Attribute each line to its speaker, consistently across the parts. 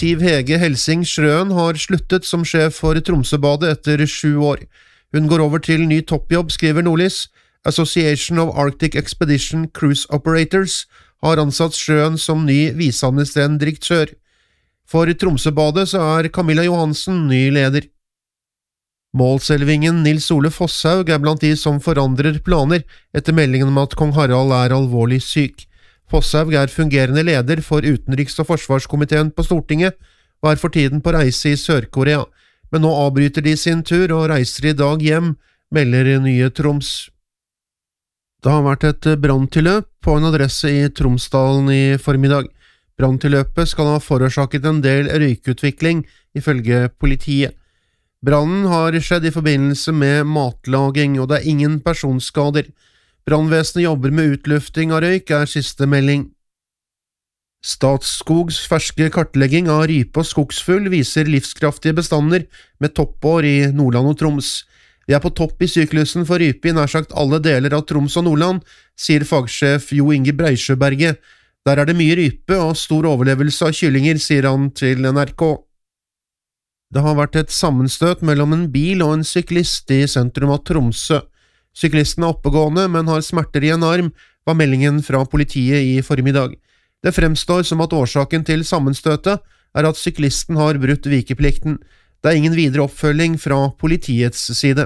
Speaker 1: Siv Hege Helsing Schrøen har sluttet som sjef for Tromsøbadet etter 7 år. Hun går over til ny toppjobb, skriver Nordlys. Association of Arctic Expedition Cruise Operators har ansatt Schrøen som ny viseadministrerende direktør. For Tromsøbadet så Camilla Johansen ny leder. Målselvingen Nils Ole Fosshaug blant de som forandrer planer etter meldingen om at kong Harald alvorlig syk. Fosshaug fungerende leder for utenriks- og forsvarskomiteen på Stortinget og for tiden på reise i Sør-Korea, men nå avbryter de sin tur og reiser i dag hjem, melder Nye Troms. Det har vært et branntilløp på en adresse i Tromsdalen i formiddag. Branntilløpet skal ha forårsaket en del røykutvikling, ifølge politiet. Brannen har skjedd i forbindelse med matlaging, og det ingen personskader. Brannvesenet jobber med utlufting av røyk, siste melding. Statskogs ferske kartlegging av rype og skogsfugl viser livskraftige bestander med toppår i Nordland og Troms. Vi på topp i syklusen for rype i nær sagt alle deler av Troms og Nordland, sier fagsjef Jo Inge Breisjøberget. Der det mye rype og stor overlevelse av kyllinger, sier han til NRK. Det har vært et sammenstøt mellom en bil og en syklist i sentrum av Tromsø. Syklisten oppegående, men har smerter i en arm, var meldingen fra politiet i formiddag. Det fremstår som at årsaken til sammenstøtet at syklisten har brutt vikeplikten. Det ingen videre oppfølging fra politiets side.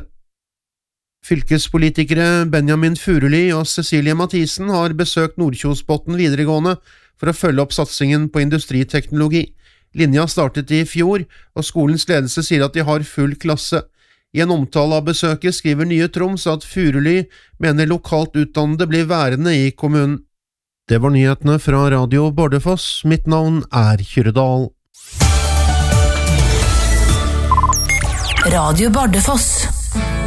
Speaker 1: Fylkespolitikere Benjamin Furuli og Cecilie Mathisen har besøkt Nordkjosbotn videregående for å følge opp satsingen på industriteknologi. Linja startet i fjor, og skolens ledelse sier at de har full klasse. I en omtale av besøket skriver Nye Troms at Furuli mener lokalt utdannede blir værende i kommunen. Det var nyhetene fra Radio Bardufoss. Mitt navn Kyrre Dahl.
Speaker 2: Radio Bardufoss.